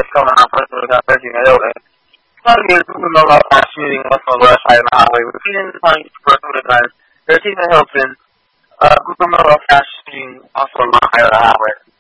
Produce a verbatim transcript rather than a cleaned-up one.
coming out personally got thirteen ngayon eh. Sabi nga, kung mga fast shooting, mas mabara tayo na highway. We've seen in some personal guys, thirteen na Hilton, uh, kung mga fast shooting, also mga highway.